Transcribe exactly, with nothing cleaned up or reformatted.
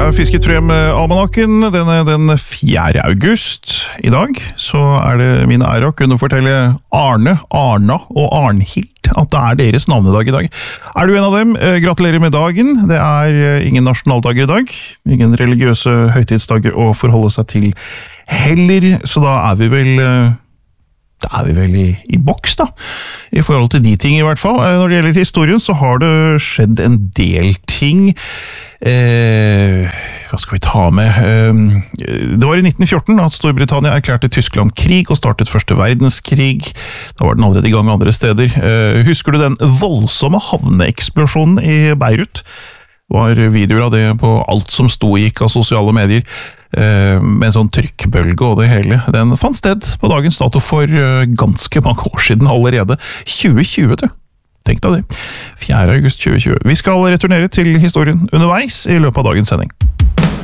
Jeg har fisket frem almanakken. Den er den fjerde august. I dag så er det min ære å kunne fortelle Arne, Arna og Arnhild at det er deres navnedag i dag. Er du en av dem? Gratulerer med dagen. Det er ingen nasjonaldager i dag. Ingen religiøse høytidsdager å forholde seg til heller. Så da er vi vel... Da er vi vel i, i boks da, i forhold til de ting i hvert fall. Når det gjelder historien så har det skjedd en del ting. Eh, hva skal vi ta med? Eh, det var i nitten fjorten at Storbritannia erklærte Tyskland krig og startet første verdenskrig. Da var den allerede i gang andre steder. Eh, husker du den voldsomme havneeksplosjonen i Beirut? Det var videoer av det på alt som sto gikk av sosiale medier. Med en sånn trykkbølge og det hele. Den fant sted på dagens dato for ganske mange år siden allerede. tjue tjue, du. Tenk deg det. fjerde august tjue tjue. Vi skal returnere til historien underveis i løpet av dagens sending.